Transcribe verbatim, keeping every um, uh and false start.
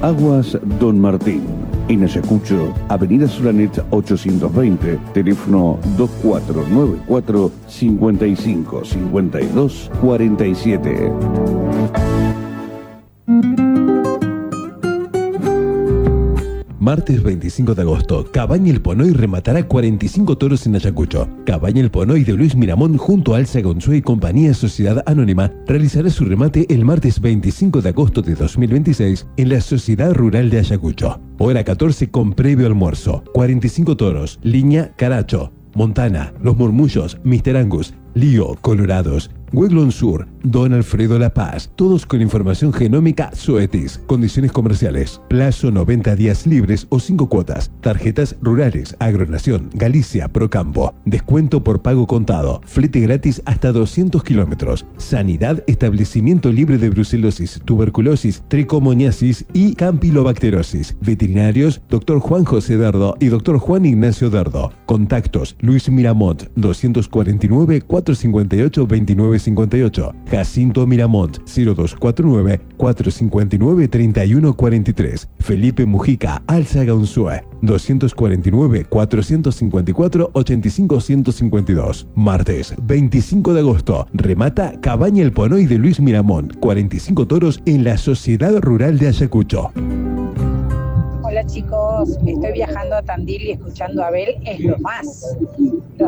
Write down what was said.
Aguas Don Martín. En Ayacucho, Avenida Suranet ochocientos veinte, teléfono dos cuatro nueve cuatro, cinco cinco cinco dos cuatro siete. Martes veinticinco de agosto, Cabaña El Ponoy rematará cuarenta y cinco toros en Ayacucho. Cabaña El Ponoy de Luis Miramón junto a Alza Gonzúe y Compañía Sociedad Anónima realizará su remate el martes veinticinco de agosto de dos mil veintiséis en la Sociedad Rural de Ayacucho. Hora catorce con previo almuerzo. cuarenta y cinco toros, línea Caracho, Montana, Los Murmullos, mister Angus, Lío, Colorados, Hueglon Sur, Don Alfredo La Paz, todos con información genómica Zoetis. Condiciones comerciales: plazo noventa días libres o cinco cuotas. Tarjetas rurales, Agronación, Galicia, Procampo. Descuento por pago contado. Flete gratis hasta doscientos kilómetros. Sanidad, establecimiento libre de brucelosis, tuberculosis, tricomoniasis y campilobacterosis. Veterinarios, doctor Juan José Dardo y doctor Juan Ignacio Dardo. Contactos: Luis Miramont, doscientos cuarenta y nueve, cuatrocientos cincuenta y ocho, veintinueve cincuenta y ocho. Jacinto Miramont, cero dos cuatro nueve, cuatrocientos cincuenta y nueve, treinta y uno cuarenta y tres. Felipe Mujica, Alza Gonzúe, doscientos cuarenta y nueve, cuatrocientos cincuenta y cuatro, ochenta y cinco ciento cincuenta y dos. Martes veinticinco de agosto, remata Cabaña El Ponoy de Luis Miramont, cuarenta y cinco toros en la Sociedad Rural de Ayacucho. Hola chicos, estoy viajando a Tandil y escuchando a Abel es lo más. Los